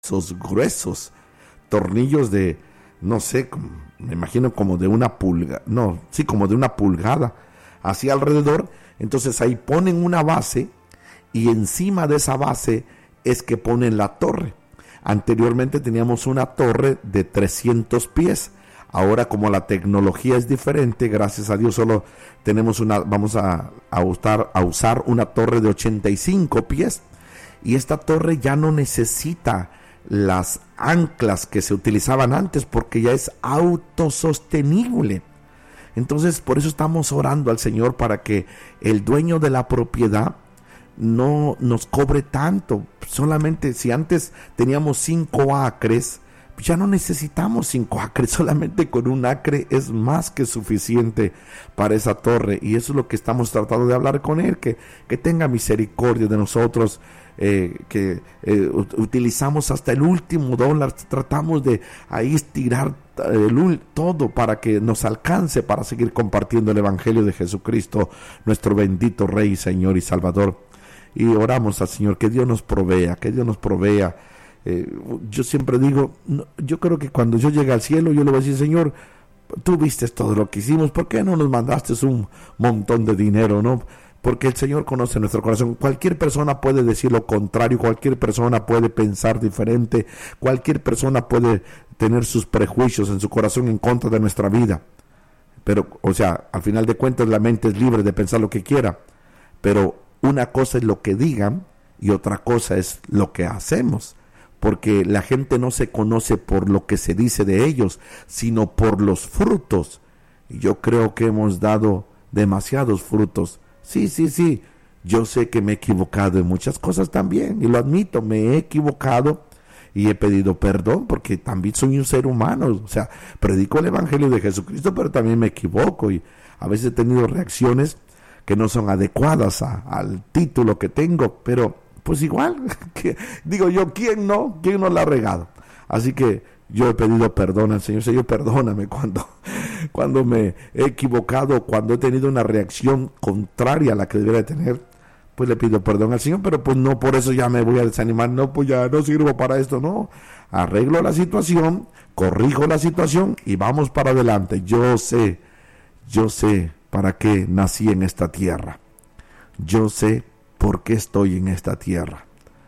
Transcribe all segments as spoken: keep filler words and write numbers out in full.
esos gruesos tornillos de, no sé, me imagino como de una pulgada, no, sí, como de una pulgada, así alrededor. Entonces ahí ponen una base y encima de esa base es que ponen la torre. Anteriormente teníamos una torre de trescientos pies. Ahora, como la tecnología es diferente, gracias a Dios solo tenemos una, vamos a, a, usar, a usar una torre de ochenta y cinco pies. Y esta torre ya no necesita las anclas que se utilizaban antes porque ya es autosostenible. Entonces, por eso estamos orando al Señor para que el dueño de la propiedad no nos cobre tanto. Solamente si antes teníamos cinco acres, ya no necesitamos cinco acres, solamente con un acre es más que suficiente para esa torre. Y eso es lo que estamos tratando de hablar con él, que, que tenga misericordia de nosotros, eh, que eh, utilizamos hasta el último dólar, tratamos de ahí estirar el, todo para que nos alcance para seguir compartiendo el Evangelio de Jesucristo, nuestro bendito Rey, Señor y Salvador. Y oramos al Señor, que Dios nos provea, que Dios nos provea. Eh, yo siempre digo, no, yo creo que cuando yo llegue al cielo, yo le voy a decir: Señor, tú viste todo lo que hicimos, ¿por qué no nos mandaste un montón de dinero, no? Porque el Señor conoce nuestro corazón. Cualquier persona puede decir lo contrario, cualquier persona puede pensar diferente, cualquier persona puede tener sus prejuicios en su corazón en contra de nuestra vida. Pero, o sea, al final de cuentas la mente es libre de pensar lo que quiera, pero una cosa es lo que digan y otra cosa es lo que hacemos. Porque la gente no se conoce por lo que se dice de ellos, sino por los frutos. Y yo creo que hemos dado demasiados frutos. Sí, sí, sí, yo sé que me he equivocado en muchas cosas también, y lo admito, me he equivocado y he pedido perdón, porque también soy un ser humano. O sea, predico el Evangelio de Jesucristo, pero también me equivoco, y a veces he tenido reacciones que no son adecuadas a, al título que tengo, pero pues igual, que, digo yo, ¿quién no? ¿Quién no la ha regado? Así que yo he pedido perdón al Señor. Señor, perdóname cuando, cuando me he equivocado, cuando he tenido una reacción contraria a la que debería tener, pues le pido perdón al Señor, pero pues no por eso ya me voy a desanimar, no, pues ya no sirvo para esto, no. Arreglo la situación, corrijo la situación y vamos para adelante. Yo sé, yo sé para qué nací en esta tierra. Yo sé por qué estoy en esta tierra.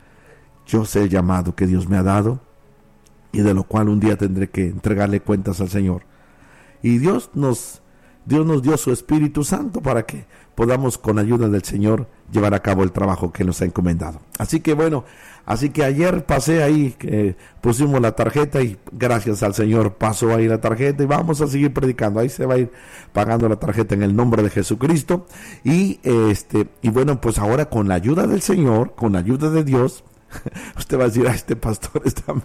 Yo sé el llamado que Dios me ha dado y de lo cual un día tendré que entregarle cuentas al Señor. Y Dios nos, Dios nos dio su Espíritu Santo para que podamos, con ayuda del Señor, llevar a cabo el trabajo que nos ha encomendado. Así que bueno, así que ayer pasé ahí, eh, pusimos la tarjeta y gracias al Señor pasó ahí la tarjeta y vamos a seguir predicando. Ahí se va a ir pagando la tarjeta en el nombre de Jesucristo. Y este, y bueno, pues ahora con la ayuda del Señor, con la ayuda de Dios, usted va a decir: a este pastor está...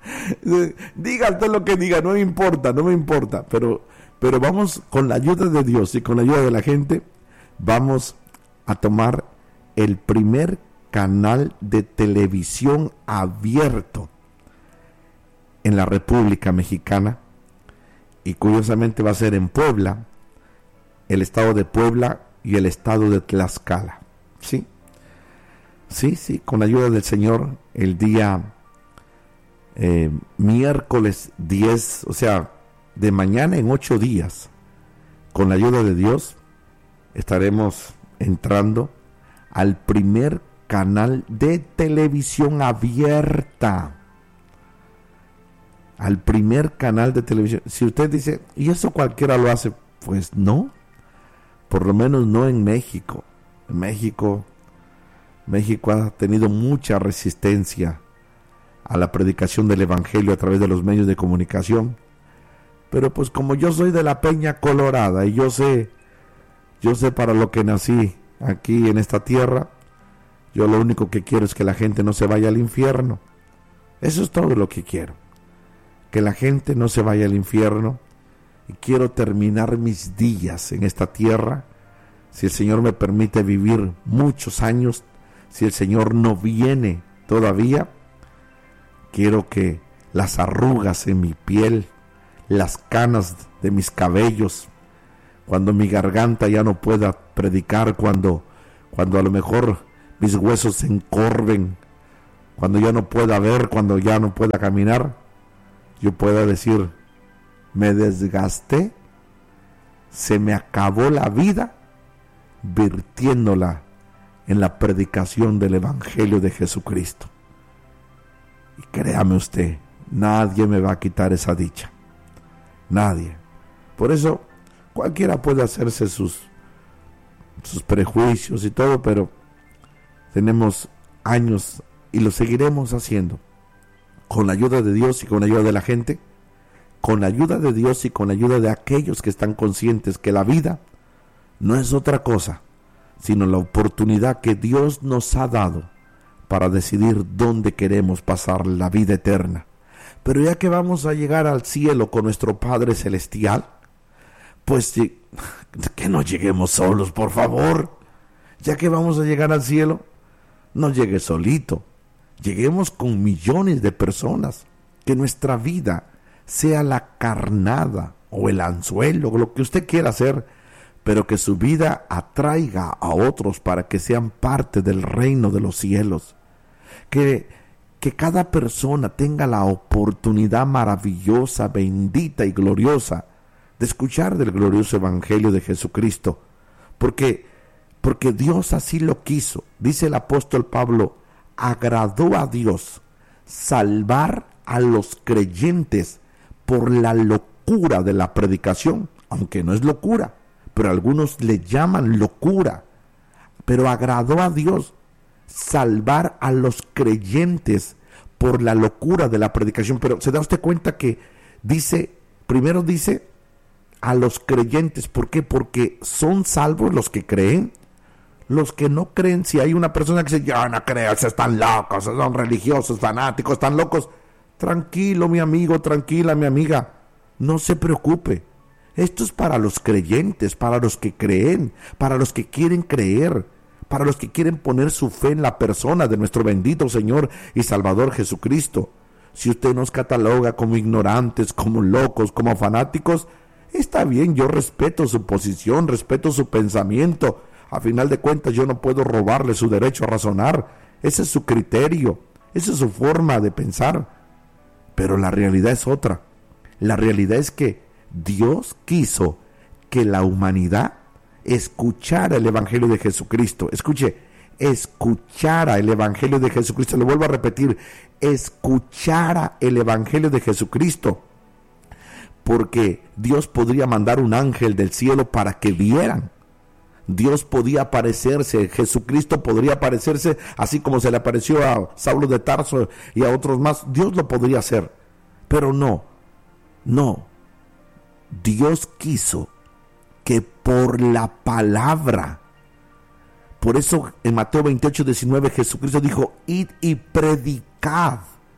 diga usted lo que diga, no me importa, no me importa, pero, pero vamos, con la ayuda de Dios y con la ayuda de la gente, vamos a tomar el primer canal de televisión abierto en la República Mexicana, y curiosamente va a ser en Puebla, el estado de Puebla y el estado de Tlaxcala. Sí, sí, sí, con la ayuda del Señor, el día eh, miércoles diez, o sea, de mañana en ocho días, con la ayuda de Dios, estaremos entrando al primer canal de televisión abierta. Al primer canal de televisión. Si usted dice: ¿y eso cualquiera lo hace? Pues no, por lo menos no en México. En México, México ha tenido mucha resistencia a la predicación del Evangelio a través de los medios de comunicación. Pero pues como yo soy de la Peña Colorada y yo sé, yo sé para lo que nací aquí en esta tierra, yo lo único que quiero es que la gente no se vaya al infierno. Eso es todo lo que quiero. Que la gente no se vaya al infierno. Y quiero terminar mis días en esta tierra, si el Señor me permite vivir muchos años, si el Señor no viene todavía, quiero que las arrugas en mi piel, las canas de mis cabellos, cuando mi garganta ya no pueda predicar, cuando, cuando a lo mejor mis huesos se encorven cuando ya no pueda ver, cuando ya no pueda caminar, yo pueda decir, me desgasté, se me acabó la vida, virtiéndola en la predicación del Evangelio de Jesucristo. Y créame usted, nadie me va a quitar esa dicha. Nadie. Por eso, cualquiera puede hacerse sus, sus prejuicios y todo, pero tenemos años y lo seguiremos haciendo. Con la ayuda de Dios y con la ayuda de la gente, con la ayuda de Dios y con la ayuda de aquellos que están conscientes que la vida no es otra cosa, sino la oportunidad que Dios nos ha dado para decidir dónde queremos pasar la vida eterna. Pero ya que vamos a llegar al cielo con nuestro Padre Celestial, pues que no lleguemos solos, por favor. Ya que vamos a llegar al cielo, no llegue solito. Lleguemos con millones de personas. Que nuestra vida sea la carnada o el anzuelo, o lo que usted quiera hacer, pero que su vida atraiga a otros para que sean parte del reino de los cielos. Que, que cada persona tenga la oportunidad maravillosa, bendita y gloriosa de escuchar del glorioso Evangelio de Jesucristo. Porque, porque Dios así lo quiso. Dice el apóstol Pablo, agradó a Dios salvar a los creyentes por la locura de la predicación, aunque no es locura, pero algunos le llaman locura. Pero agradó a Dios salvar a los creyentes por la locura de la predicación. Pero se da usted cuenta que dice, primero dice a los creyentes. ¿Por qué? Porque son salvos los que creen. Los que no creen, si hay una persona que dice, ya no creas, están locos, son religiosos, fanáticos, están locos. Tranquilo, mi amigo, tranquila, mi amiga, no se preocupe. Esto es para los creyentes, para los que creen, para los que quieren creer, para los que quieren poner su fe en la persona de nuestro bendito Señor y Salvador Jesucristo. Si usted nos cataloga como ignorantes, como locos, como fanáticos, está bien, yo respeto su posición, respeto su pensamiento. A final de cuentas, yo no puedo robarle su derecho a razonar. Ese es su criterio, esa es su forma de pensar. Pero la realidad es otra. La realidad es que Dios quiso que la humanidad escuchara el Evangelio de Jesucristo. Escuche, escuchara el Evangelio de Jesucristo. Le vuelvo a repetir, escuchara el Evangelio de Jesucristo. Porque Dios podría mandar un ángel del cielo para que vieran. Dios podía aparecerse, Jesucristo podría aparecerse, así como se le apareció a Saulo de Tarso y a otros más. Dios lo podría hacer, pero no, no. Dios quiso que por la palabra, por eso en Mateo veintiocho, diecinueve, Jesucristo dijo, id y predicad,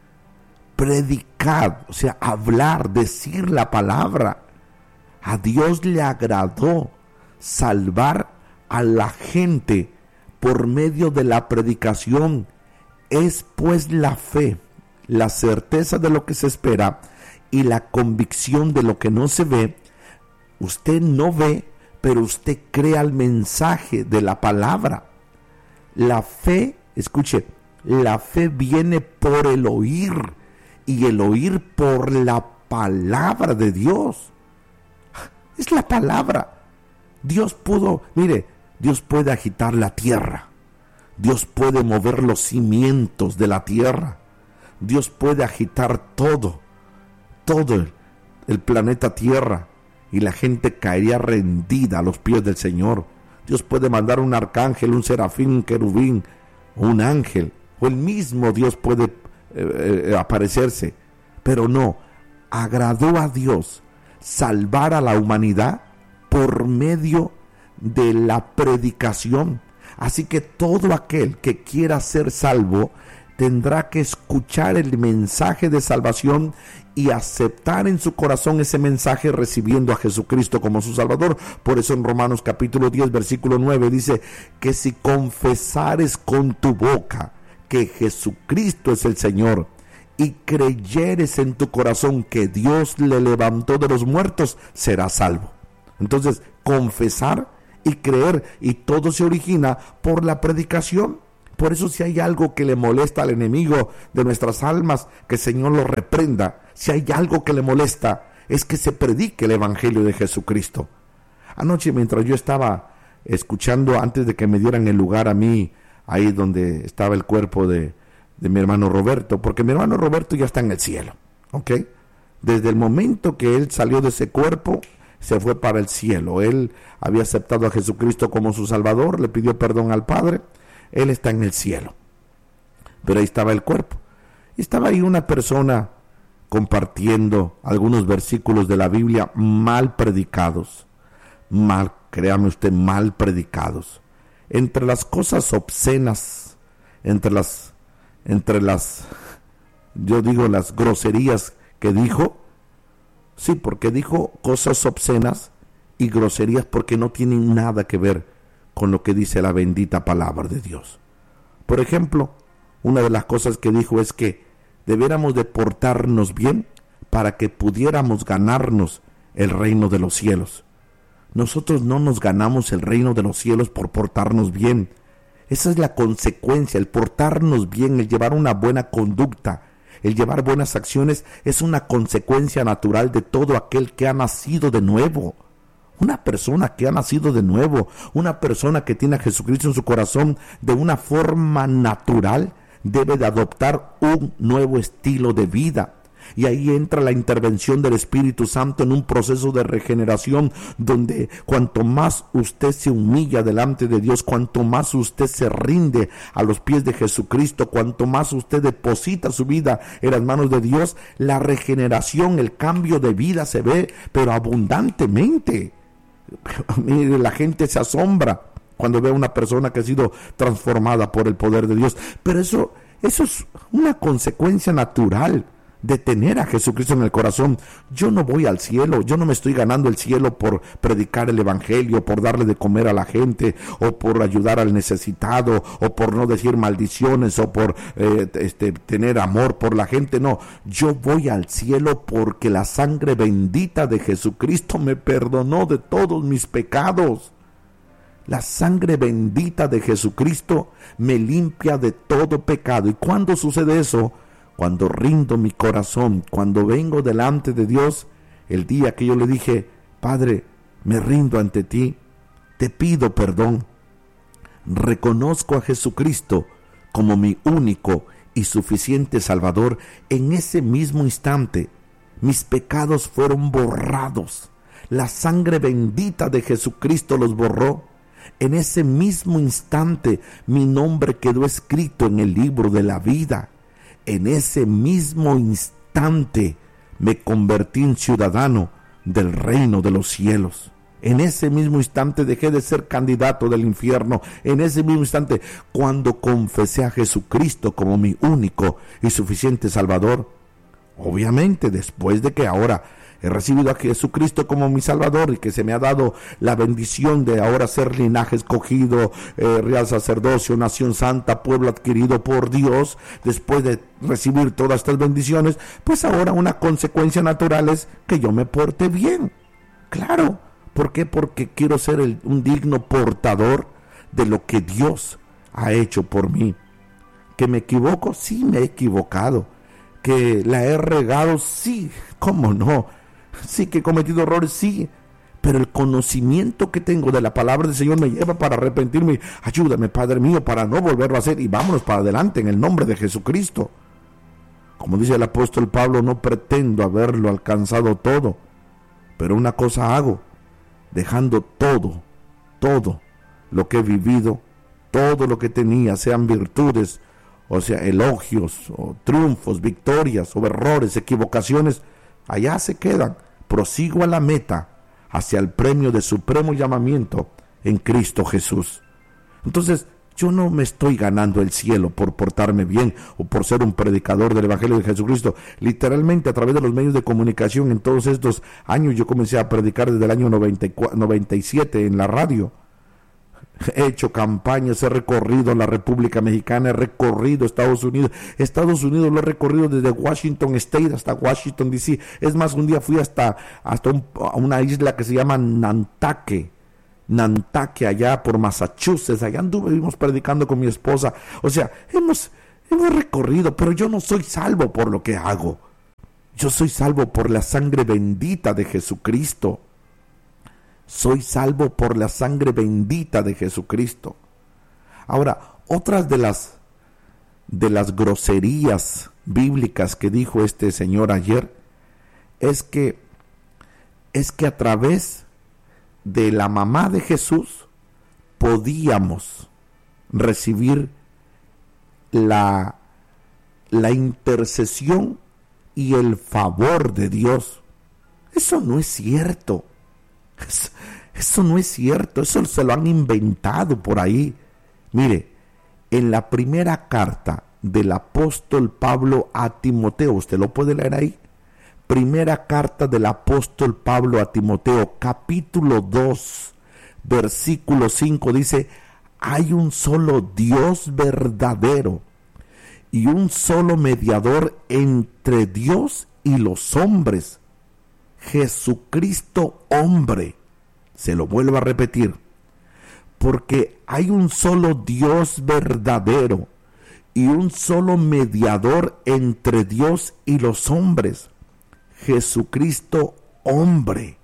predicad, o sea, hablar, decir la palabra. A Dios le agradó salvar a la gente por medio de la predicación. Es pues la fe, la certeza de lo que se espera y la convicción de lo que no se ve. Usted no ve, pero usted crea el mensaje de la palabra. La fe, escuche, la fe viene por el oír y el oír por la palabra de Dios. Es la palabra. Dios pudo, mire, Dios puede agitar la tierra. Dios puede mover los cimientos de la tierra. Dios puede agitar todo, todo el, el planeta Tierra, y la gente caería rendida a los pies del Señor. Dios puede mandar un arcángel, un serafín, un querubín, un ángel, o el mismo Dios puede eh, eh, aparecerse. Pero no, agradó a Dios salvar a la humanidad por medio de la predicación. Así que todo aquel que quiera ser salvo tendrá que escuchar el mensaje de salvación y aceptar en su corazón ese mensaje, recibiendo a Jesucristo como su Salvador. Por eso en Romanos capítulo diez, versículo nueve dice que si confesares con tu boca que Jesucristo es el Señor y creyeres en tu corazón que Dios le levantó de los muertos, serás salvo. Entonces, confesar y creer, y todo se origina por la predicación. Por eso, si hay algo que le molesta al enemigo de nuestras almas, que el Señor lo reprenda. Si hay algo que le molesta, es que se predique el evangelio de Jesucristo. Anoche, mientras yo estaba escuchando, antes de que me dieran el lugar a mí, ahí donde estaba el cuerpo de, de mi hermano Roberto, porque mi hermano Roberto ya está en el cielo, ¿ok? Desde el momento que él salió de ese cuerpo, se fue para el cielo. Él había aceptado a Jesucristo como su Salvador, le pidió perdón al Padre, él está en el cielo. Pero ahí estaba el cuerpo. Y estaba ahí una persona compartiendo algunos versículos de la Biblia mal predicados. Mal, créame usted, mal predicados. Entre las cosas obscenas, entre las, entre las, yo digo las groserías que dijo, sí, porque dijo cosas obscenas y groserías porque no tienen nada que ver con lo que dice la bendita palabra de Dios. Por ejemplo, una de las cosas que dijo es que debiéramos de portarnos bien para que pudiéramos ganarnos el reino de los cielos. Nosotros no nos ganamos el reino de los cielos por portarnos bien. Esa es la consecuencia, el portarnos bien, el llevar una buena conducta, el llevar buenas acciones es una consecuencia natural de todo aquel que ha nacido de nuevo. Una persona que ha nacido de nuevo, una persona que tiene a Jesucristo en su corazón, de una forma natural, debe de adoptar un nuevo estilo de vida. Y ahí entra la intervención del Espíritu Santo en un proceso de regeneración donde cuanto más usted se humilla delante de Dios, cuanto más usted se rinde a los pies de Jesucristo, cuanto más usted deposita su vida en las manos de Dios, la regeneración, el cambio de vida se ve, pero abundantemente. Mire, la gente se asombra cuando ve a una persona que ha sido transformada por el poder de Dios, pero eso, eso es una consecuencia natural de tener a Jesucristo en el corazón. Yo no voy al cielo, yo no me estoy ganando el cielo por predicar el evangelio, por darle de comer a la gente, o por ayudar al necesitado, o por no decir maldiciones, o por eh, este, tener amor por la gente. No, yo voy al cielo porque la sangre bendita de Jesucristo me perdonó de todos mis pecados. La sangre bendita de Jesucristo me limpia de todo pecado. ¿Y cuándo sucede eso? Cuando rindo mi corazón, cuando vengo delante de Dios, el día que yo le dije, Padre, me rindo ante ti, te pido perdón, reconozco a Jesucristo como mi único y suficiente Salvador, en ese mismo instante mis pecados fueron borrados, la sangre bendita de Jesucristo los borró. En ese mismo instante mi nombre quedó escrito en el libro de la vida. En ese mismo instante me convertí en ciudadano del reino de los cielos. En ese mismo instante dejé de ser candidato del infierno. En ese mismo instante, cuando confesé a Jesucristo como mi único y suficiente Salvador, obviamente después de que ahora he recibido a Jesucristo como mi Salvador y que se me ha dado la bendición de ahora ser linaje escogido, eh, real sacerdocio, nación santa, pueblo adquirido por Dios, después de recibir todas estas bendiciones, pues ahora una consecuencia natural es que yo me porte bien. Claro, ¿por qué? Porque quiero ser el, un digno portador de lo que Dios ha hecho por mí. ¿Que me equivoco? Sí, me he equivocado. ¿Que la he regado? Sí, ¿cómo no? Sí que he cometido errores, sí, pero el conocimiento que tengo de la palabra del Señor me lleva para arrepentirme. Ayúdame, Padre mío, para no volverlo a hacer, y vámonos para adelante en el nombre de Jesucristo. Como dice el apóstol Pablo, no pretendo haberlo alcanzado todo, pero una cosa hago, dejando todo, todo lo que he vivido, todo lo que tenía, sean virtudes, o sea, elogios, o triunfos, victorias, o errores, equivocaciones, allá se quedan. Prosigo a la meta, hacia el premio de supremo llamamiento en Cristo Jesús. Entonces, yo no me estoy ganando el cielo por portarme bien o por ser un predicador del Evangelio de Jesucristo. Literalmente, a través de los medios de comunicación, en todos estos años, yo comencé a predicar desde el año noventa y cuatro, noventa y siete en la radio. He hecho campañas, he recorrido la República Mexicana, he recorrido Estados Unidos. Estados Unidos lo he recorrido desde Washington State hasta Washington D C. Es más, un día fui hasta, hasta un, a una isla que se llama Nantucket, Nantucket, allá por Massachusetts, allá anduvimos predicando con mi esposa. O sea, hemos, hemos recorrido, pero yo no soy salvo por lo que hago. Yo soy salvo por la sangre bendita de Jesucristo. Soy salvo por la sangre bendita de Jesucristo. Ahora, otras de las, de las groserías bíblicas que dijo este señor ayer, es que, es que a través de la mamá de Jesús podíamos recibir la, la intercesión y el favor de Dios. Eso no es cierto. Eso, eso no es cierto. Eso se lo han inventado por ahí. Mire, en la primera carta del apóstol Pablo a Timoteo, usted lo puede leer ahí. Primera carta del apóstol Pablo a Timoteo, capítulo dos, versículo cinco, dice: hay un solo Dios verdadero y un solo mediador entre Dios y los hombres, Jesucristo hombre. Se lo vuelvo a repetir, porque hay un solo Dios verdadero y un solo mediador entre Dios y los hombres, Jesucristo hombre.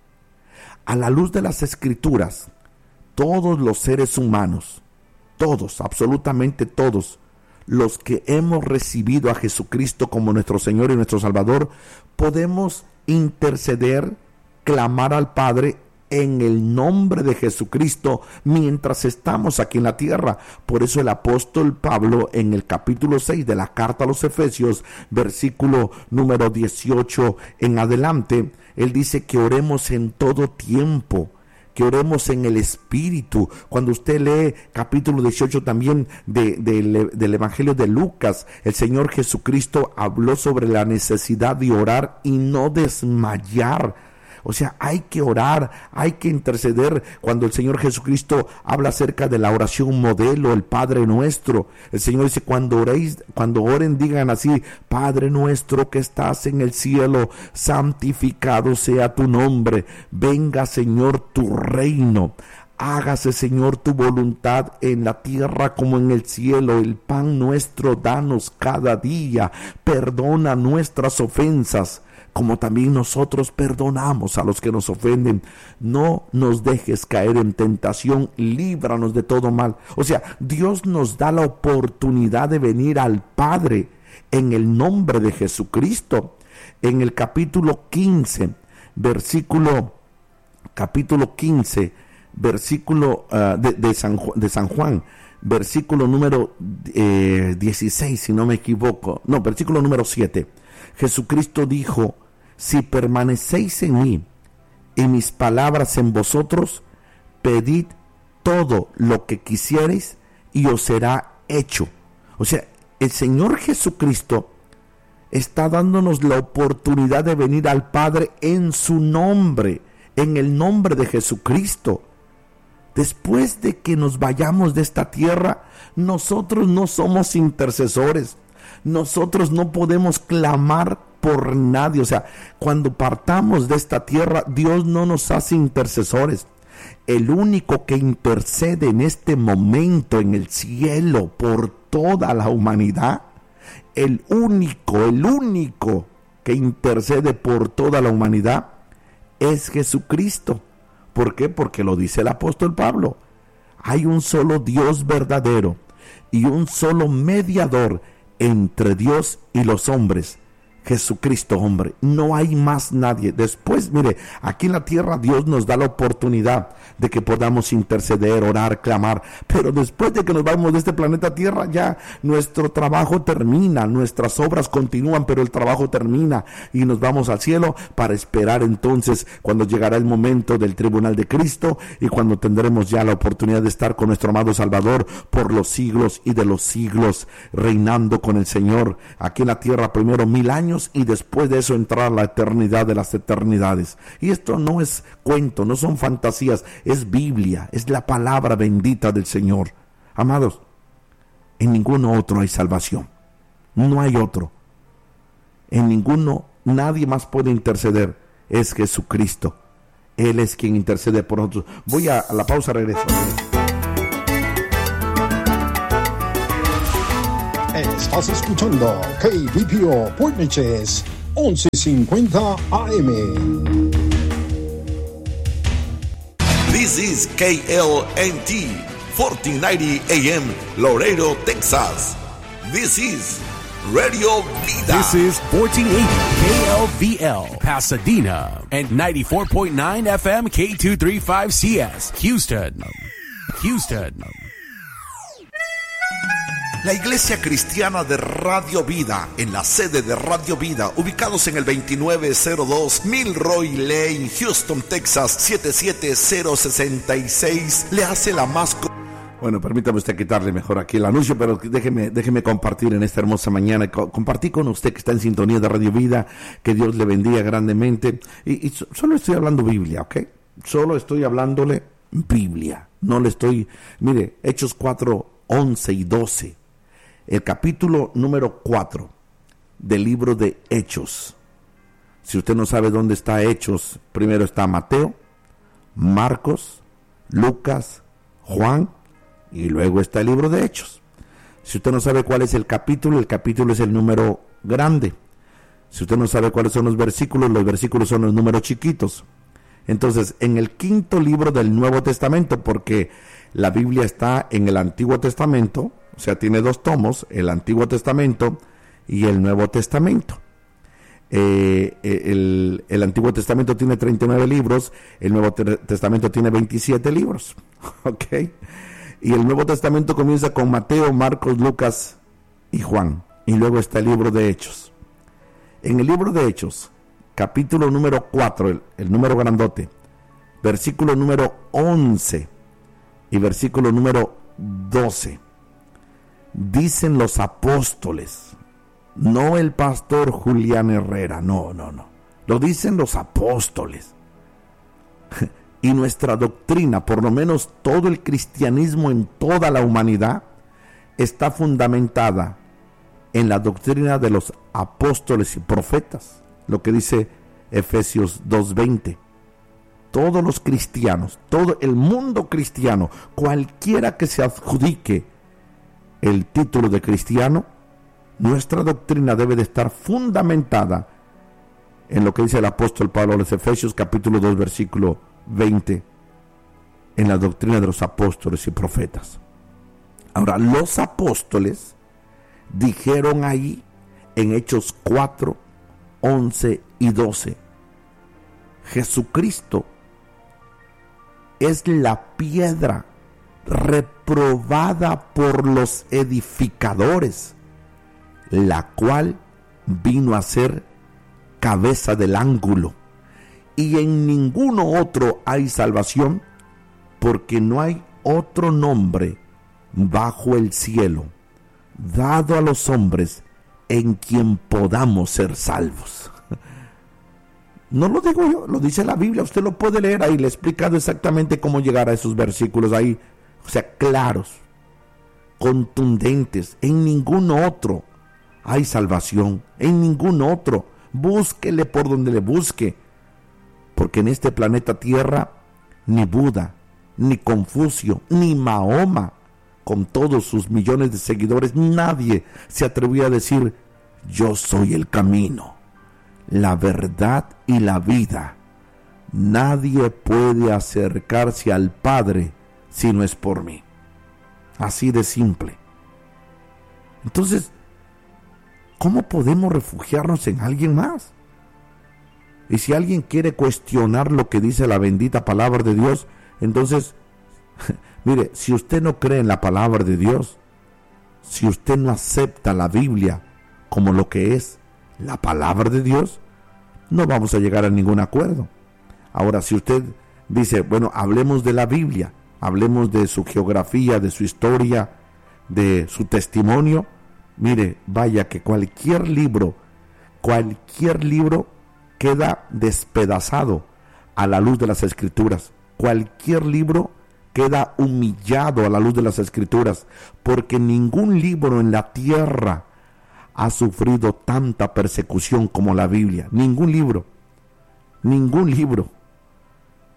A la luz de las Escrituras, todos los seres humanos, todos, absolutamente todos, los que hemos recibido a Jesucristo como nuestro Señor y nuestro Salvador, podemos interceder, clamar al Padre en el nombre de Jesucristo mientras estamos aquí en la tierra. Por eso el apóstol Pablo, en el capítulo seis de la carta a los Efesios, versículo número dieciocho en adelante, él dice que oremos en todo tiempo, que oremos en el Espíritu. Cuando usted lee capítulo dieciocho también de, de, del Evangelio de Lucas, el Señor Jesucristo habló sobre la necesidad de orar y no desmayar. O sea, hay que orar, hay que interceder. Cuando el Señor Jesucristo habla acerca de la oración modelo, el Padre Nuestro, el Señor dice: cuando oréis, cuando oren, digan así: Padre nuestro que estás en el cielo, santificado sea tu nombre, venga, Señor, tu reino. Hágase, Señor, tu voluntad en la tierra como en el cielo. El pan nuestro danos cada día. Perdona nuestras ofensas, como también nosotros perdonamos a los que nos ofenden. No nos dejes caer en tentación, líbranos de todo mal. O sea, Dios nos da la oportunidad de venir al Padre en el nombre de Jesucristo. En el capítulo quince, versículo, capítulo quince, versículo uh, de, de, San, de San Juan, versículo número eh, dieciséis, si no me equivoco, no, versículo número siete. Jesucristo dijo: si permanecéis en mí y mis palabras en vosotros, pedid todo lo que quisiereis y os será hecho. O sea, el Señor Jesucristo está dándonos la oportunidad de venir al Padre en su nombre, en el nombre de Jesucristo. Después de que nos vayamos de esta tierra, nosotros no somos intercesores. Nosotros no podemos clamar por nadie. O sea, cuando partamos de esta tierra, Dios no nos hace intercesores. El único que intercede en este momento en el cielo por toda la humanidad, el único, el único que intercede por toda la humanidad es Jesucristo. ¿Por qué? Porque lo dice el apóstol Pablo. Hay un solo Dios verdadero y un solo mediador entre Dios y los hombres, Jesucristo hombre. No hay más nadie. Después, mire, aquí en la tierra Dios nos da la oportunidad de que podamos interceder, orar, clamar, pero después de que nos vamos de este planeta Tierra, ya nuestro trabajo termina, nuestras obras continúan, pero el trabajo termina y nos vamos al cielo para esperar entonces cuando llegará el momento del tribunal de Cristo y cuando tendremos ya la oportunidad de estar con nuestro amado Salvador por los siglos y de los siglos, reinando con el Señor aquí en la tierra primero mil años y después de eso entrar a la eternidad de las eternidades. Y esto no es cuento, no son fantasías, es Biblia, es la palabra bendita del Señor. Amados, en ninguno otro hay salvación, no hay otro. En ninguno, nadie más puede interceder, es Jesucristo. Él es quien intercede por nosotros. Voy a, a la pausa, regreso. Estás escuchando K B P O Point Neches once cincuenta A M. This is K L N T fourteen ninety A M Laredo, Texas. This is Radio Vida. This is fourteen eighty K L V L Pasadena and ninety-four point nine F M K two thirty-five C S Houston. Houston. La Iglesia Cristiana de Radio Vida, en la sede de Radio Vida, ubicados en el veintinueve cero dos Milroy Lane, Houston, Texas, siete siete cero seis seis, le hace la más... Bueno, permítame usted quitarle mejor aquí el anuncio, pero déjeme, déjeme compartir en esta hermosa mañana, compartir con usted que está en sintonía de Radio Vida, que Dios le bendiga grandemente. Y, y solo estoy hablando Biblia, ¿ok? Solo estoy hablándole Biblia. No le estoy... Mire, Hechos cuatro, once y doce. El capítulo número cuatro del libro de Hechos. Si usted no sabe dónde está Hechos, primero está Mateo, Marcos, Lucas, Juan, y luego está el libro de Hechos. Si usted no sabe cuál es el capítulo, el capítulo es el número grande. Si usted no sabe cuáles son los versículos, los versículos son los números chiquitos. Entonces, en el quinto libro del Nuevo Testamento, porque la Biblia está en el Antiguo Testamento, o sea, tiene dos tomos, el Antiguo Testamento y el Nuevo Testamento. Eh, el, el Antiguo Testamento tiene treinta y nueve libros, el Nuevo Testamento tiene veintisiete libros, ¿ok? Y el Nuevo Testamento comienza con Mateo, Marcos, Lucas y Juan, y luego está el libro de Hechos. En el libro de Hechos, capítulo número cuatro, el, el número grandote, versículo número once y versículo número doce, dicen los apóstoles, no el pastor Julián Herrera, no, no, no, lo dicen los apóstoles. Y nuestra doctrina, por lo menos todo el cristianismo en toda la humanidad, está fundamentada en la doctrina de los apóstoles y profetas, lo que dice Efesios dos veinte. Todos los cristianos, todo el mundo cristiano, cualquiera que se adjudique el título de cristiano, nuestra doctrina debe de estar fundamentada en lo que dice el apóstol Pablo a los Efesios capítulo dos versículo veinte, en la doctrina de los apóstoles y profetas. Ahora, los apóstoles dijeron ahí en Hechos cuatro, once y doce, Jesucristo es la piedra reprobada por los edificadores, la cual vino a ser cabeza del ángulo, y en ninguno otro hay salvación, porque no hay otro nombre bajo el cielo dado a los hombres en quien podamos ser salvos. No lo digo yo, lo dice la Biblia, usted lo puede leer ahí, le he explicado exactamente cómo llegar a esos versículos ahí, o sea, claros, contundentes. En ningún otro hay salvación, en ningún otro. Búsquele por donde le busque, porque en este planeta Tierra ni Buda, ni Confucio, ni Mahoma, con todos sus millones de seguidores, nadie se atrevía a decir: yo soy el camino, la verdad y la vida. Nadie puede acercarse al Padre si no es por mí. Así de simple. Entonces, ¿cómo podemos refugiarnos en alguien más? Y si alguien quiere cuestionar lo que dice la bendita palabra de Dios, entonces, mire, si usted no cree en la palabra de Dios, si usted no acepta la Biblia como lo que es la palabra de Dios, no vamos a llegar a ningún acuerdo. Ahora, si usted dice, bueno, hablemos de la Biblia, hablemos de su geografía, de su historia, de su testimonio, mire, vaya que cualquier libro, cualquier libro queda despedazado a la luz de las Escrituras. Cualquier libro queda humillado a la luz de las Escrituras, porque ningún libro en la tierra ha sufrido tanta persecución como la Biblia. Ningún libro, ningún libro.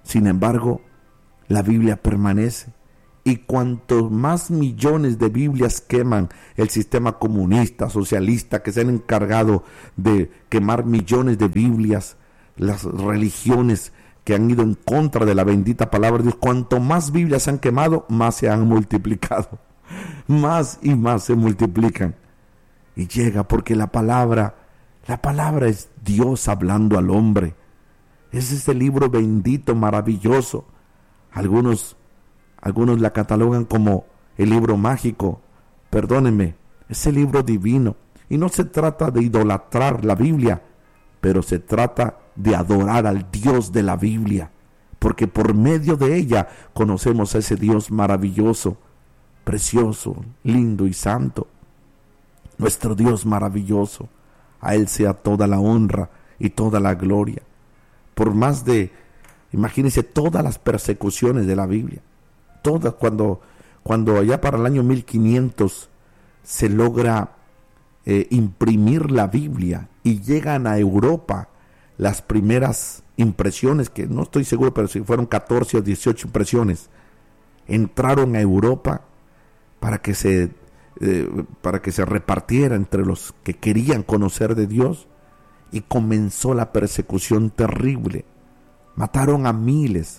Sin embargo, la Biblia permanece. Y cuantos más millones de Biblias queman el sistema comunista, socialista, que se han encargado de quemar millones de Biblias, las religiones que han ido en contra de la bendita palabra de Dios, cuanto más Biblias se han quemado, más se han multiplicado. Más y más se multiplican. Y llega porque la palabra, la palabra es Dios hablando al hombre. Es ese libro bendito, maravilloso. Algunos Algunos la catalogan como el libro mágico. Perdónenme, es el libro divino. Y no se trata de idolatrar la Biblia, pero se trata de adorar al Dios de la Biblia. Porque por medio de ella conocemos a ese Dios maravilloso, precioso, lindo y santo. Nuestro Dios maravilloso. A Él sea toda la honra y toda la gloria. Por más de, imagínense, todas las persecuciones de la Biblia. Todas, cuando, cuando allá para el año mil quinientos se logra eh, imprimir la Biblia y llegan a Europa las primeras impresiones, que no estoy seguro, pero si fueron catorce o dieciocho impresiones, entraron a Europa para que se, eh, para que se repartiera entre los que querían conocer de Dios, y comenzó la persecución terrible. Mataron a miles,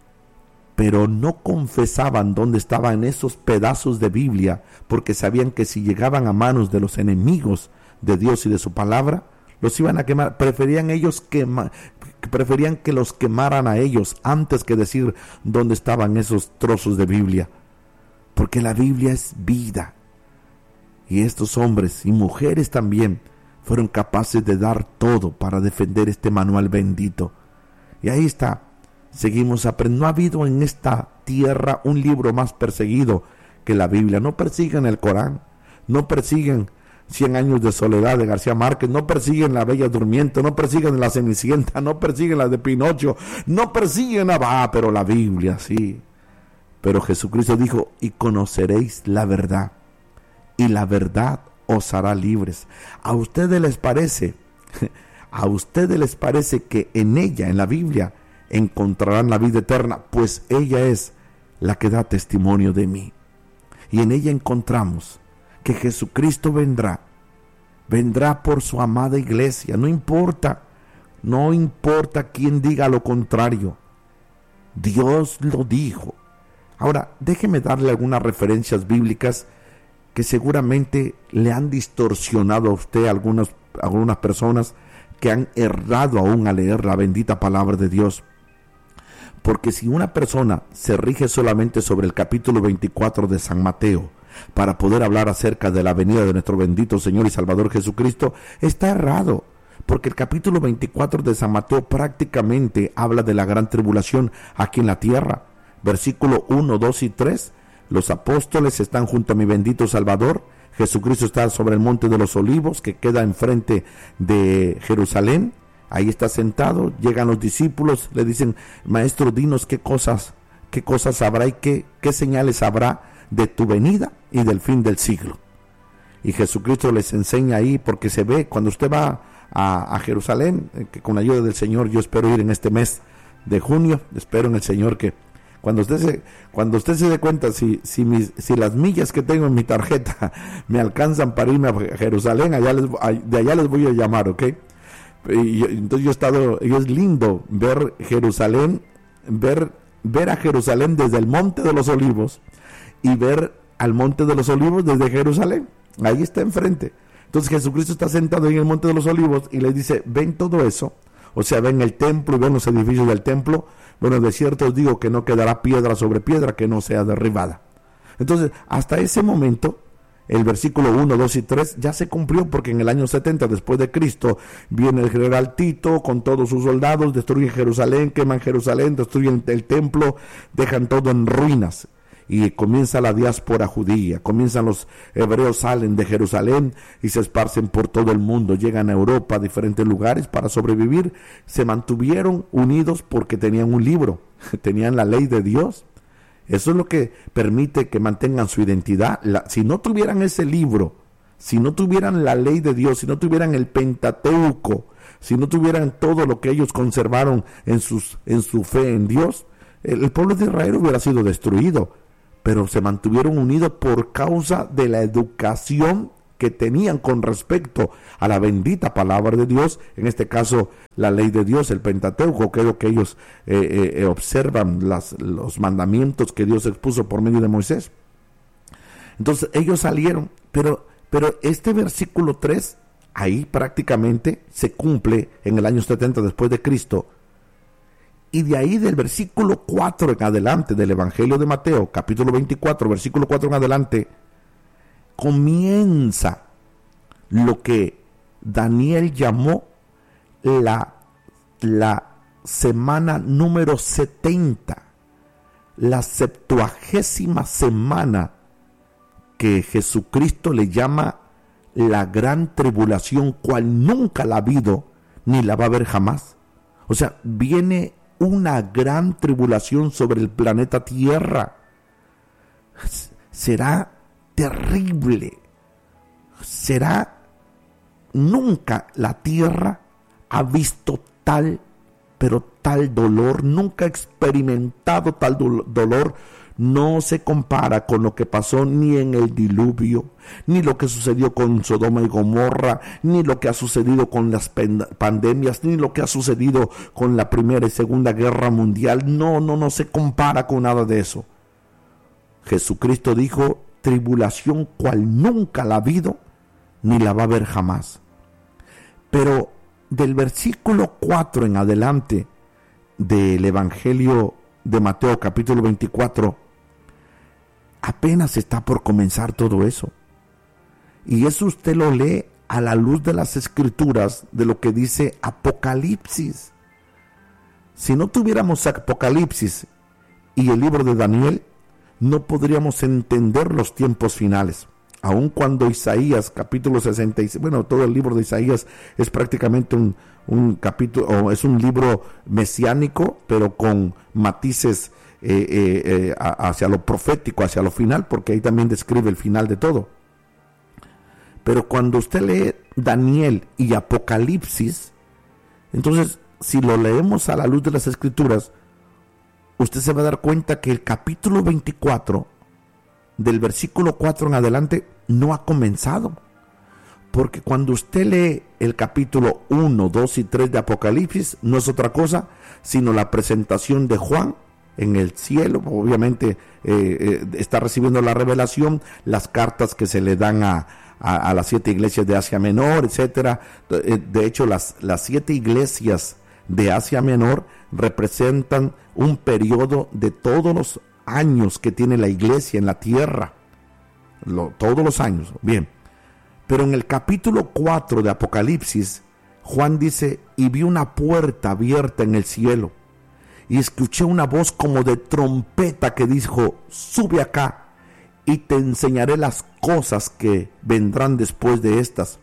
pero no confesaban dónde estaban esos pedazos de Biblia, porque sabían que si llegaban a manos de los enemigos de Dios y de su palabra, los iban a quemar. Preferían ellos quema, preferían que los quemaran a ellos antes que decir dónde estaban esos trozos de Biblia, porque la Biblia es vida. Y estos hombres y mujeres también fueron capaces de dar todo para defender este manual bendito. Y ahí está. Seguimos aprendiendo. No ha habido en esta tierra un libro más perseguido que la Biblia. No persiguen el Corán, no persiguen Cien años de soledad de García Márquez, no persiguen La Bella Durmiente, no persiguen La Cenicienta, no persiguen la de Pinocho, no persiguen a... Ah, pero la Biblia, sí. Pero Jesucristo dijo, y conoceréis la verdad, y la verdad os hará libres. ¿A ustedes les parece? ¿A ustedes les parece que en ella, en la Biblia, encontrarán la vida eterna? Pues ella es la que da testimonio de mí. Y en ella encontramos que Jesucristo vendrá, vendrá por su amada iglesia. No importa, no importa quién diga lo contrario. Dios lo dijo. Ahora, déjeme darle algunas referencias bíblicas que seguramente le han distorsionado a usted algunas, algunas personas que han errado aún al leer la bendita palabra de Dios. Porque si una persona se rige solamente sobre el capítulo veinticuatro de San Mateo para poder hablar acerca de la venida de nuestro bendito Señor y Salvador Jesucristo, está errado. Porque el capítulo veinticuatro de San Mateo prácticamente habla de la gran tribulación aquí en la tierra. Versículo uno, dos y tres, los apóstoles están junto a mi bendito Salvador. Jesucristo está sobre el monte de los olivos que queda enfrente de Jerusalén. Ahí está sentado, llegan los discípulos, le dicen, maestro, dinos qué cosas, qué cosas habrá y qué, qué señales habrá de tu venida y del fin del siglo. Y Jesucristo les enseña ahí, porque se ve, cuando usted va a, a Jerusalén, que con la ayuda del Señor yo espero ir en este mes de junio, espero en el Señor que cuando usted se, cuando usted se dé cuenta si, si, mis, si las millas que tengo en mi tarjeta me alcanzan para irme a Jerusalén, allá les, de allá les voy a llamar, ¿ok? Y entonces yo he estado, y es lindo ver Jerusalén, ver, ver a Jerusalén desde el Monte de los Olivos y ver al Monte de los Olivos desde Jerusalén. Ahí está enfrente. Entonces Jesucristo está sentado en el Monte de los Olivos y le dice, ven todo eso, o sea, ven el templo y ven los edificios del templo. Bueno, de cierto os digo que no quedará piedra sobre piedra que no sea derribada. Entonces, hasta ese momento, el versículo uno, dos y tres ya se cumplió, porque en el año setenta después de Cristo viene el general Tito con todos sus soldados, destruyen Jerusalén, queman Jerusalén, destruyen el templo, dejan todo en ruinas. Y comienza la diáspora judía, comienzan los hebreos, salen de Jerusalén y se esparcen por todo el mundo, llegan a Europa, a diferentes lugares para sobrevivir. Se mantuvieron unidos porque tenían un libro, tenían la ley de Dios. Eso es lo que permite que mantengan su identidad. La, si no tuvieran ese libro, si no tuvieran la ley de Dios, si no tuvieran el Pentateuco, si no tuvieran todo lo que ellos conservaron en, sus, en su fe en Dios, el, el pueblo de Israel hubiera sido destruido, pero se mantuvieron unidos por causa de la educación que tenían con respecto a la bendita palabra de Dios, en este caso la ley de Dios, el Pentateuco, que es lo que ellos eh, eh, observan, las, los mandamientos que Dios expuso por medio de Moisés. Entonces ellos salieron, pero, pero este versículo tres, ahí prácticamente se cumple en el año setenta después de Cristo, y de ahí del versículo cuatro en adelante del Evangelio de Mateo, capítulo veinticuatro, versículo cuatro en adelante, comienza lo que Daniel llamó la, la semana número setenta, la septuagésima semana que Jesucristo le llama la gran tribulación, cual nunca la ha habido ni la va a haber jamás. O sea, viene una gran tribulación sobre el planeta Tierra. Será terrible. Será, nunca la tierra ha visto tal, pero tal dolor, nunca ha experimentado tal do- dolor. No se compara con lo que pasó ni en el diluvio, ni lo que sucedió con Sodoma y Gomorra, ni lo que ha sucedido con las pen- pandemias, ni lo que ha sucedido con la Primera y Segunda Guerra Mundial. No, no, no se compara con nada de eso. Jesucristo dijo: tribulación cual nunca la ha habido, ni la va a haber jamás. Pero del versículo cuatro en adelante del Evangelio de Mateo capítulo veinticuatro, apenas está por comenzar todo eso. Y eso usted lo lee a la luz de las Escrituras, de lo que dice Apocalipsis. Si no tuviéramos Apocalipsis y el libro de Daniel, no podríamos entender los tiempos finales. Aun cuando Isaías capítulo sesenta y seis, bueno, todo el libro de Isaías es prácticamente un, un capítulo, o es un libro mesiánico, pero con matices eh, eh, eh, hacia lo profético, hacia lo final, porque ahí también describe el final de todo. Pero cuando usted lee Daniel y Apocalipsis, entonces si lo leemos a la luz de las Escrituras, usted se va a dar cuenta que el capítulo veinticuatro, del versículo cuatro en adelante, no ha comenzado. Porque cuando usted lee el capítulo uno, dos y tres de Apocalipsis, no es otra cosa sino la presentación de Juan en el cielo. Obviamente eh, eh, está recibiendo la revelación, las cartas que se le dan a, a, a las siete iglesias de Asia Menor, etcétera. De hecho, las, las siete iglesias de Asia Menor representan un periodo de todos los años que tiene la iglesia en la tierra, lo, todos los años. Bien, pero en el capítulo cuatro de Apocalipsis, Juan dice: y vi una puerta abierta en el cielo, y escuché una voz como de trompeta que dijo: sube acá, y te enseñaré las cosas que vendrán después de estas.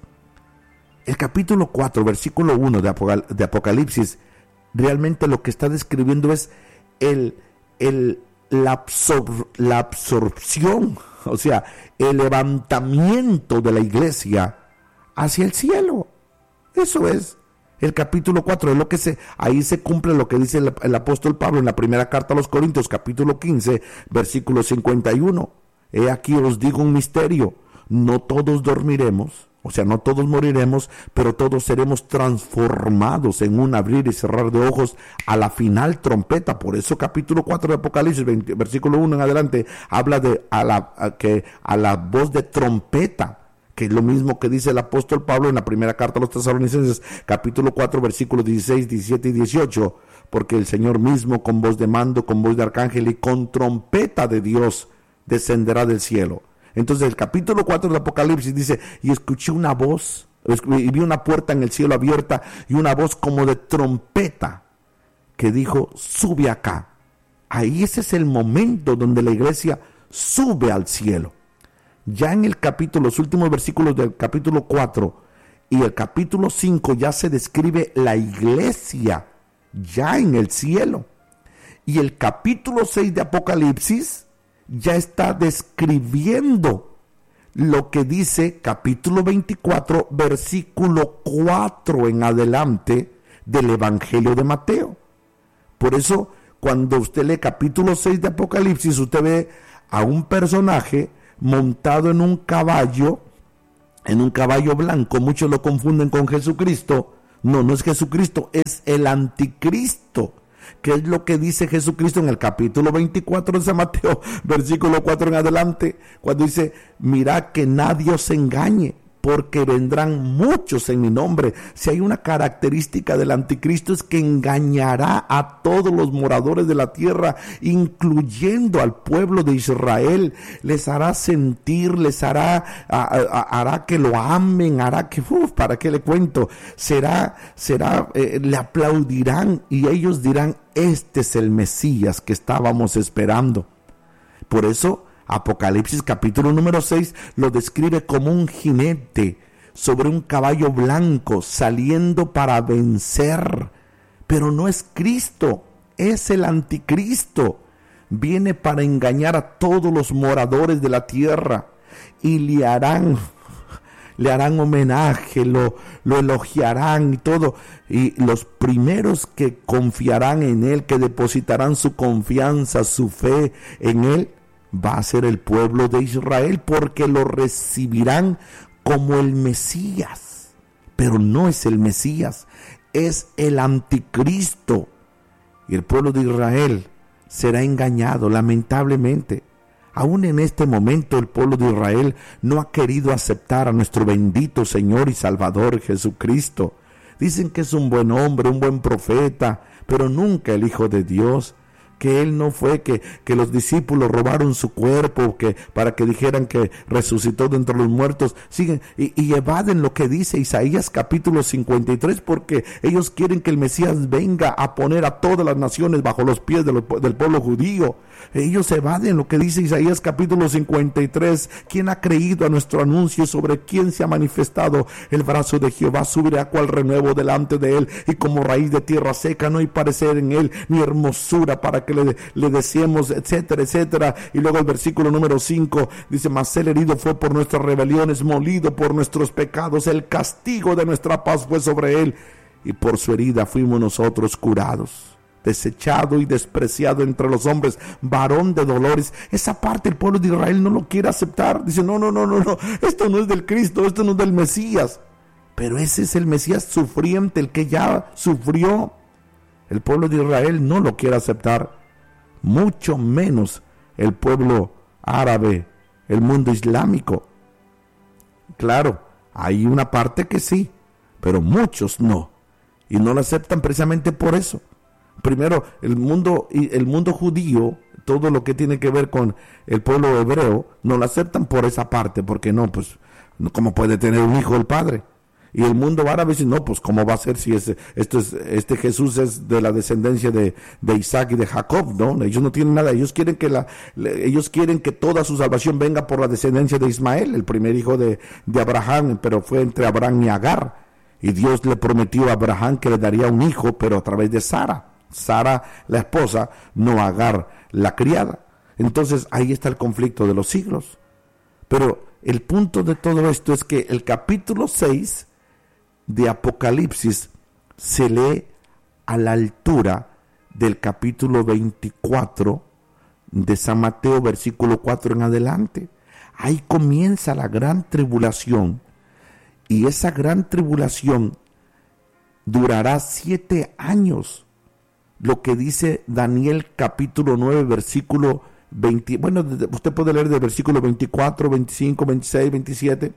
El capítulo cuatro, versículo uno de, Apocal- de Apocalipsis, realmente lo que está describiendo es el, el, la, absor- la absorción, o sea, el levantamiento de la iglesia hacia el cielo. Eso es el capítulo cuatro, es lo que se, ahí se cumple lo que dice el, el apóstol Pablo en la primera carta a los Corintios, capítulo quince, versículo cincuenta y uno. He aquí os digo un misterio: no todos dormiremos, o sea, no todos moriremos, pero todos seremos transformados en un abrir y cerrar de ojos a la final trompeta. Por eso capítulo cuatro de Apocalipsis, veinte, versículo uno en adelante, habla de a la, a que, a la voz de trompeta, que es lo mismo que dice el apóstol Pablo en la primera carta a los Tesalonicenses, capítulo cuatro, versículos dieciséis, diecisiete y dieciocho. Porque el Señor mismo, con voz de mando, con voz de arcángel y con trompeta de Dios, descenderá del cielo. Entonces el capítulo cuatro del Apocalipsis dice: y escuché una voz, y vi una puerta en el cielo abierta, y una voz como de trompeta que dijo: sube acá. Ahí ese es el momento donde la iglesia sube al cielo. Ya en el capítulo, los últimos versículos del capítulo cuatro y el capítulo cinco, ya se describe la iglesia ya en el cielo. Y el capítulo seis de Apocalipsis ya está describiendo lo que dice capítulo veinticuatro, versículo cuatro en adelante del Evangelio de Mateo. Por eso, cuando usted lee capítulo seis de Apocalipsis, usted ve a un personaje montado en un caballo, en un caballo blanco. Muchos lo confunden con Jesucristo. No, no es Jesucristo, es el anticristo. ¿Qué es lo que dice Jesucristo en el capítulo veinticuatro de San Mateo, versículo cuatro en adelante? Cuando dice, mirad que nadie os engañe, porque vendrán muchos en mi nombre. Si hay una característica del anticristo es que engañará a todos los moradores de la tierra, incluyendo al pueblo de Israel. Les hará sentir, les hará, a, a, hará que lo amen, hará que, uf, ¿para qué le cuento? Será, será, eh, le aplaudirán y ellos dirán, este es el Mesías que estábamos esperando. Por eso, Apocalipsis capítulo número seis lo describe como un jinete sobre un caballo blanco saliendo para vencer. Pero no es Cristo, es el anticristo. Viene para engañar a todos los moradores de la tierra y le harán, le harán homenaje, lo, lo elogiarán y todo. Y los primeros que confiarán en él, que depositarán su confianza, su fe en él, va a ser el pueblo de Israel, porque lo recibirán como el Mesías. Pero no es el Mesías, es el anticristo. Y el pueblo de Israel será engañado, lamentablemente. Aún en este momento el pueblo de Israel no ha querido aceptar a nuestro bendito Señor y Salvador Jesucristo. Dicen que es un buen hombre, un buen profeta, pero nunca el Hijo de Dios. Que él no fue, que, que los discípulos robaron su cuerpo, que para que dijeran que resucitó de entre los muertos. Siguen y, y evaden lo que dice Isaías capítulo cincuenta y tres, porque ellos quieren que el Mesías venga a poner a todas las naciones bajo los pies de los, del pueblo judío. Ellos evaden lo que dice Isaías capítulo cincuenta y tres. ¿Quién ha creído a nuestro anuncio? Sobre quién se ha manifestado el brazo de Jehová, subirá cual renuevo delante de él, y como raíz de tierra seca, no hay parecer en él, ni hermosura para que le, le deseemos, etcétera, etcétera. Y luego el versículo número cinco dice, mas él herido fue por nuestras rebeliones, molido por nuestros pecados, el castigo de nuestra paz fue sobre él, y por su herida fuimos nosotros curados. Desechado y despreciado entre los hombres, varón de dolores. Esa parte el pueblo de Israel no lo quiere aceptar. Dice, no, no, no, no, no, esto no es del Cristo, esto no es del Mesías. Pero ese es el Mesías sufriente, el que ya sufrió. El pueblo de Israel no lo quiere aceptar, mucho menos el pueblo árabe, el mundo islámico. Claro, hay una parte que sí, pero muchos no, y no lo aceptan precisamente por eso. Primero, el mundo, el mundo judío, todo lo que tiene que ver con el pueblo hebreo, no lo aceptan por esa parte, porque no, pues, ¿cómo puede tener un hijo el padre? Y el mundo árabe dice, no, pues, ¿cómo va a ser si ese, esto es, este Jesús es de la descendencia de, de Isaac y de Jacob? No, ellos no tienen nada, ellos quieren que la, ellos quieren que toda su salvación venga por la descendencia de Ismael, el primer hijo de, de Abraham, pero fue entre Abraham y Agar. Y Dios le prometió a Abraham que le daría un hijo, pero a través de Sara. Sara, la esposa, no Agar, la criada. Entonces ahí está el conflicto de los siglos. Pero el punto de todo esto es que el capítulo seis de Apocalipsis se lee a la altura del capítulo veinticuatro de San Mateo, versículo cuatro en adelante. Ahí comienza la gran tribulación, y esa gran tribulación durará siete años. Lo que dice Daniel capítulo nueve, versículo veinte, bueno, usted puede leer del versículo veinticuatro, veinticinco, veintiséis, veintisiete.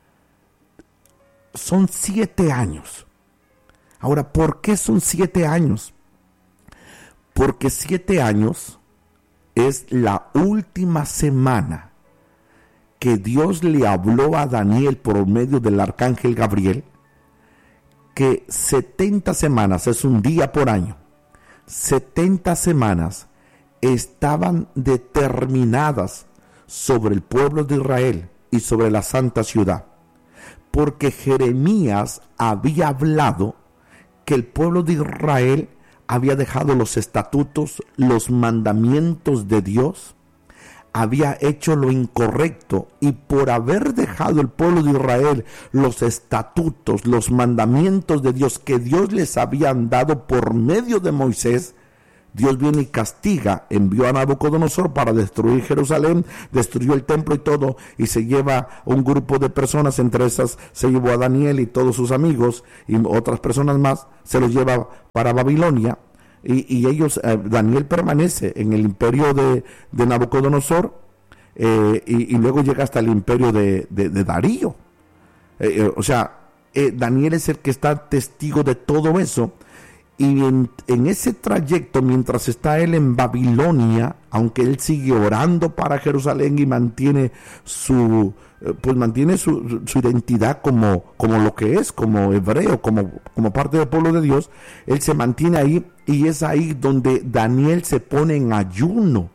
Son siete años. Ahora, ¿por qué son siete años? Porque siete años es la última semana que Dios le habló a Daniel por medio del arcángel Gabriel, que setenta semanas es un día por año. setenta semanas estaban determinadas sobre el pueblo de Israel y sobre la santa ciudad, porque Jeremías había hablado que el pueblo de Israel había dejado los estatutos, los mandamientos de Dios, había hecho lo incorrecto, y por haber dejado el pueblo de Israel los estatutos, los mandamientos de Dios que Dios les había dado por medio de Moisés, Dios viene y castiga, envió a Nabucodonosor para destruir Jerusalén, destruyó el templo y todo, y se lleva un grupo de personas, entre esas se llevó a Daniel y todos sus amigos y otras personas más, se los lleva para Babilonia, y, y ellos, eh, Daniel permanece en el imperio de, de Nabucodonosor, eh, y, y luego llega hasta el imperio de, de, de Darío. Eh, eh, o sea, eh, Daniel es el que está testigo de todo eso. Y en, en ese trayecto, mientras está él en Babilonia, aunque él sigue orando para Jerusalén y mantiene su, pues mantiene su, su identidad como, como lo que es, como hebreo, como, como parte del pueblo de Dios, él se mantiene ahí, y es ahí donde Daniel se pone en ayuno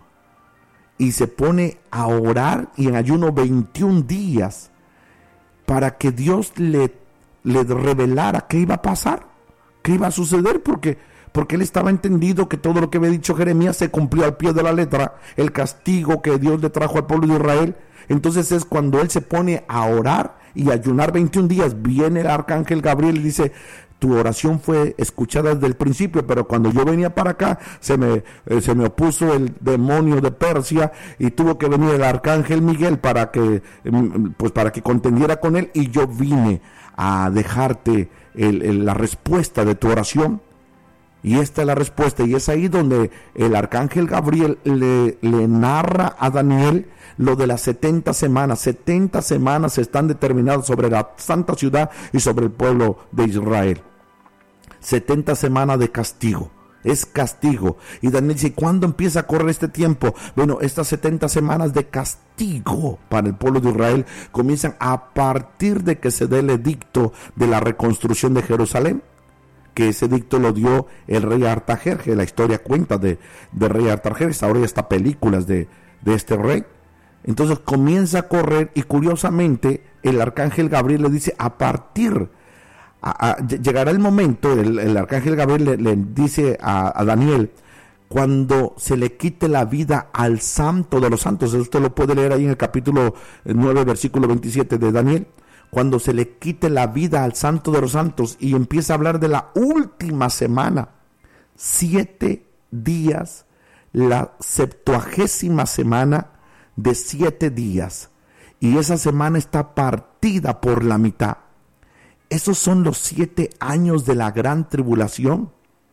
y se pone a orar, y en ayuno veintiún días, para que Dios le, le revelara qué iba a pasar. ¿Qué iba a suceder? Porque, porque él estaba entendido que todo lo que había dicho Jeremías se cumplió al pie de la letra, el castigo que Dios le trajo al pueblo de Israel. Entonces es cuando él se pone a orar y a ayunar veintiún días, viene el arcángel Gabriel y dice: tu oración fue escuchada desde el principio, pero cuando yo venía para acá se me, eh, se me opuso el demonio de Persia, y tuvo que venir el arcángel Miguel para que, pues para que contendiera con él, y yo vine a dejarte el, el, la respuesta de tu oración. Y esta es la respuesta, y es ahí donde el arcángel Gabriel le, le narra a Daniel lo de las setenta semanas. setenta semanas están determinadas sobre la santa ciudad y sobre el pueblo de Israel. setenta semanas de castigo. Es castigo. Y Daniel dice: ¿cuándo empieza a correr este tiempo? Bueno, estas setenta semanas de castigo para el pueblo de Israel comienzan a partir de que se dé el edicto de la reconstrucción de Jerusalén, que ese edicto lo dio el rey Artajerjes. La historia cuenta de, de rey Artajerjes. Ahora ya está películas de, de este rey. Entonces comienza a correr, y curiosamente el arcángel Gabriel le dice: a partir A, a, llegará el momento, el, el arcángel Gabriel le, le dice a, a Daniel, cuando se le quite la vida al santo de los santos. Eso usted lo puede leer ahí en el capítulo nueve, versículo veintisiete de Daniel. Cuando se le quite la vida al santo de los santos, y empieza a hablar de la última semana, siete días, la septuagésima semana de siete días, y esa semana está partida por la mitad. Esos son los siete años de la gran tribulación.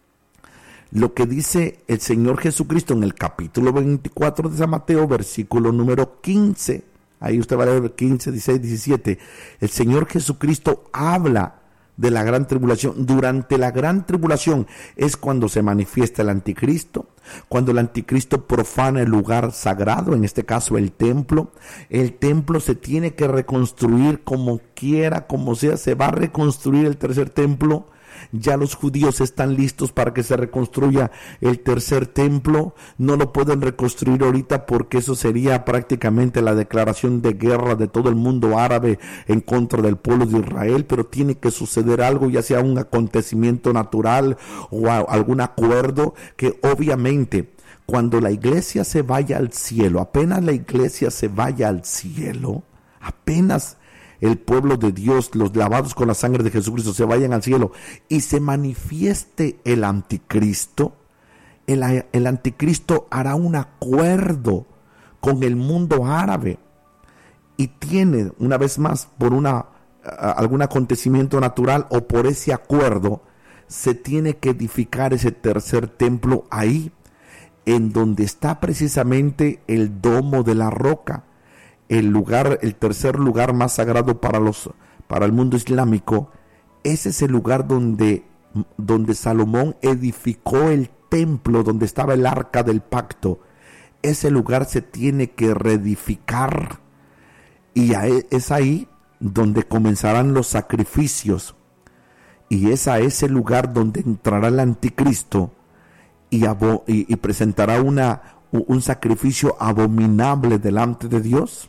Lo que dice el Señor Jesucristo en el capítulo veinticuatro de San Mateo, versículo número quince. Ahí usted va a leer quince, dieciséis, diecisiete. El Señor Jesucristo habla de la gran tribulación. Durante la gran tribulación es cuando se manifiesta el anticristo, cuando el anticristo profana el lugar sagrado, en este caso el templo. El templo se tiene que reconstruir como quiera, como sea. Se va a reconstruir el tercer templo. Ya los judíos están listos para que se reconstruya el tercer templo. No lo pueden reconstruir ahorita porque eso sería prácticamente la declaración de guerra de todo el mundo árabe en contra del pueblo de Israel, pero tiene que suceder algo, ya sea un acontecimiento natural o a, algún acuerdo que obviamente cuando la iglesia se vaya al cielo, apenas la iglesia se vaya al cielo, apenas el pueblo de Dios, los lavados con la sangre de Jesucristo, se vayan al cielo y se manifieste el anticristo, el, el anticristo hará un acuerdo con el mundo árabe, y tiene, una vez más, por una algún acontecimiento natural o por ese acuerdo, se tiene que edificar ese tercer templo ahí, en donde está precisamente el domo de la roca. El lugar, el tercer lugar más sagrado para los, para el mundo islámico. Ese es el lugar donde, donde Salomón edificó el templo, donde estaba el arca del pacto. Ese lugar se tiene que reedificar, y es ahí donde comenzarán los sacrificios, y es a ese lugar donde entrará el anticristo y, abo, y, y presentará una, un sacrificio abominable delante de Dios.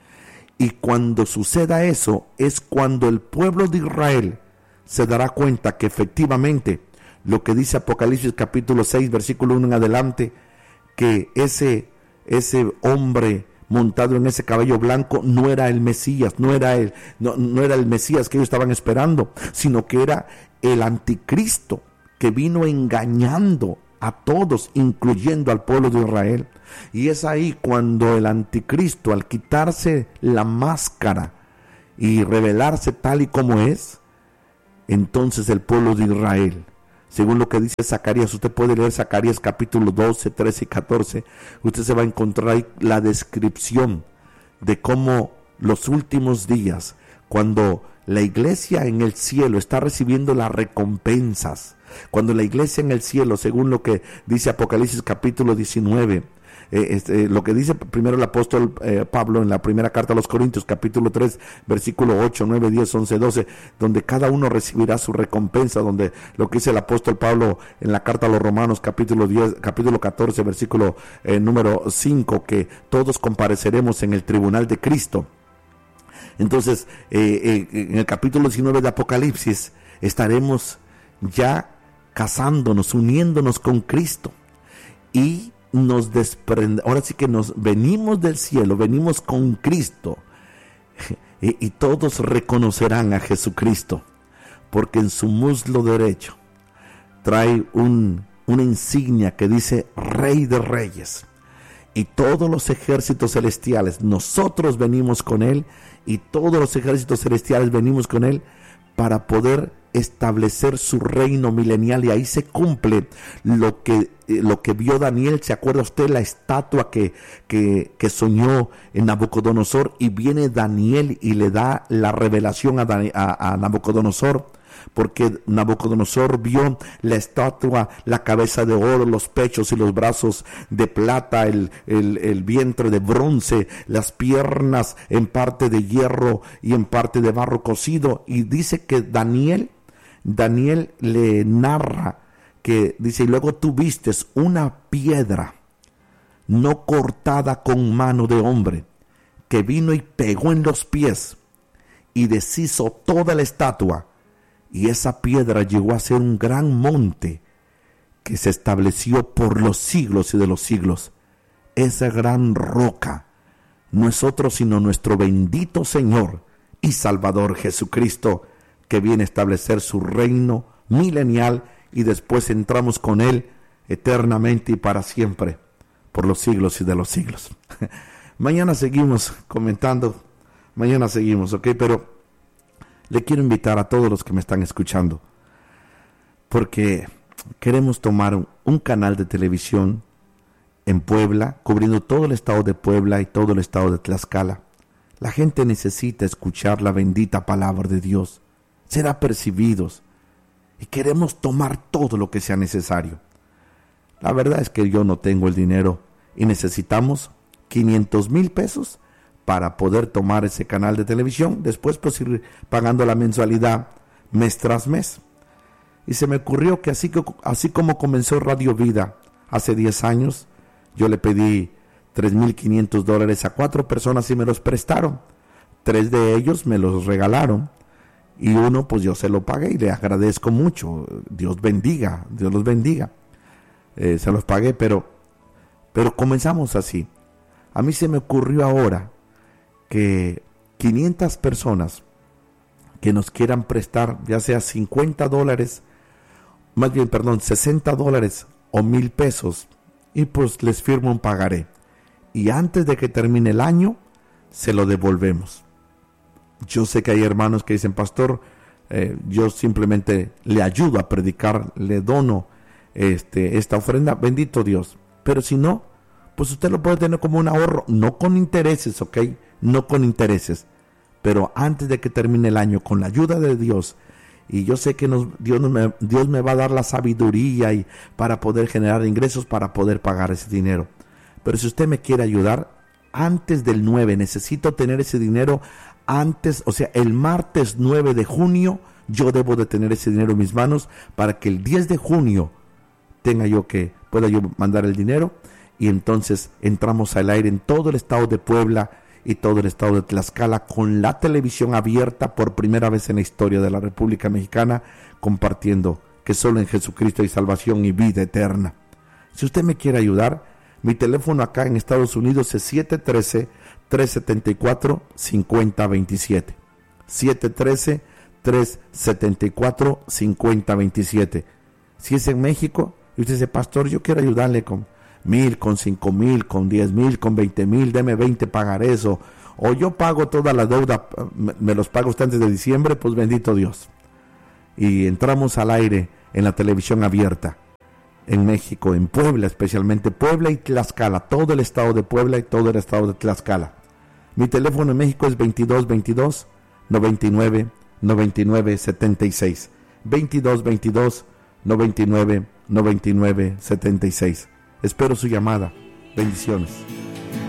Y cuando suceda eso, es cuando el pueblo de Israel se dará cuenta que efectivamente lo que dice Apocalipsis capítulo seis, versículo uno en adelante, que ese, ese hombre montado en ese caballo blanco no era el Mesías, no era el, no, no era el Mesías que ellos estaban esperando, sino que era el anticristo que vino engañando a todos, incluyendo al pueblo de Israel. Y es ahí cuando el anticristo, al quitarse la máscara y revelarse tal y como es, entonces el pueblo de Israel, según lo que dice Zacarías, usted puede leer Zacarías capítulo doce, trece y catorce, usted se va a encontrar ahí la descripción de cómo los últimos días, cuando la iglesia en el cielo está recibiendo las recompensas, cuando la iglesia en el cielo, según lo que dice Apocalipsis capítulo diecinueve, eh, este, lo que dice primero el apóstol eh, Pablo en la primera carta a los Corintios, capítulo tres, versículo ocho, nueve, diez, once, doce, donde cada uno recibirá su recompensa, donde lo que dice el apóstol Pablo en la carta a los Romanos, capítulo diez, capítulo catorce, versículo eh, número cinco, que todos compareceremos en el tribunal de Cristo. Entonces, eh, eh, en el capítulo diecinueve de Apocalipsis, estaremos ya casándonos, uniéndonos con Cristo, y nos desprende, ahora sí que nos venimos del cielo, venimos con Cristo, y, y todos reconocerán a Jesucristo, porque en su muslo derecho trae un, una insignia que dice Rey de Reyes, y todos los ejércitos celestiales, nosotros venimos con Él, y todos los ejércitos celestiales venimos con Él para poder establecer su reino milenial. Y ahí se cumple lo que, lo que vio Daniel. ¿Se acuerda usted la estatua que, que, que soñó en Nabucodonosor? Y viene Daniel y le da la revelación a, Dan, a, a Nabucodonosor, porque Nabucodonosor vio la estatua, la cabeza de oro, los pechos y los brazos de plata, el, el, el vientre de bronce, las piernas en parte de hierro y en parte de barro cocido. Y dice que Daniel, Daniel le narra que dice, y luego tú vistes una piedra no cortada con mano de hombre, que vino y pegó en los pies y deshizo toda la estatua. Y esa piedra llegó a ser un gran monte que se estableció por los siglos y de los siglos. Esa gran roca no es otro sino nuestro bendito Señor y Salvador Jesucristo, que viene a establecer su reino milenial, y después entramos con Él eternamente y para siempre, por los siglos y de los siglos. Mañana seguimos comentando, mañana seguimos, ¿ok? Pero le quiero invitar a todos los que me están escuchando, porque queremos tomar un, un canal de televisión en Puebla, cubriendo todo el estado de Puebla y todo el estado de Tlaxcala. La gente necesita escuchar la bendita palabra de Dios, ser apercibidos, y queremos tomar todo lo que sea necesario. La verdad es que yo no tengo el dinero y necesitamos quinientos mil pesos para poder tomar ese canal de televisión, después pues ir pagando la mensualidad mes tras mes. Y se me ocurrió que así, que, así como comenzó Radio Vida hace diez años, yo le pedí tres mil quinientos dólares a cuatro personas y me los prestaron. Tres de ellos me los regalaron, y uno pues yo se lo pagué y le agradezco mucho. Dios bendiga, Dios los bendiga. Eh, se los pagué, pero, pero comenzamos así. A mí se me ocurrió ahora que quinientas personas que nos quieran prestar, ya sea cincuenta dólares, más bien, perdón, sesenta dólares o mil pesos, y pues les firmo un pagaré. Y antes de que termine el año, se lo devolvemos. Yo sé que hay hermanos que dicen, pastor, eh, yo simplemente le ayudo a predicar, le dono este, esta ofrenda, bendito Dios. Pero si no, pues usted lo puede tener como un ahorro, no con intereses, ¿ok? No con intereses, pero antes de que termine el año, con la ayuda de Dios, y yo sé que nos, Dios, me, Dios me va a dar la sabiduría y para poder generar ingresos, para poder pagar ese dinero. Pero si usted me quiere ayudar, antes del nueve, necesito tener ese dinero antes, o sea, el martes nueve de junio, yo debo de tener ese dinero en mis manos para que el diez de junio tenga yo que, pueda yo mandar el dinero, y entonces entramos al aire en todo el estado de Puebla y todo el estado de Tlaxcala, con la televisión abierta por primera vez en la historia de la República Mexicana, compartiendo que solo en Jesucristo hay salvación y vida eterna. Si usted me quiere ayudar, Mi teléfono acá en Estados Unidos es siete uno tres, tres siete cuatro, cinco cero dos siete. siete uno tres, tres siete cuatro, cinco cero dos siete. Si es en México y usted dice, pastor, yo quiero ayudarle con mil, con cinco mil, con diez mil, con veinte mil, deme veinte pagar eso, o yo pago toda la deuda, me, me los pago usted antes de diciembre, pues bendito Dios. Y entramos al aire en la televisión abierta, en México, en Puebla, especialmente Puebla y Tlaxcala, todo el estado de Puebla y todo el estado de Tlaxcala. Mi teléfono en México es veintidós veintidós, noventa y nueve, noventa y nueve, setenta y seis. veintidós veintidós, noventa y nueve, noventa y nueve, setenta y seis. Espero su llamada. Bendiciones.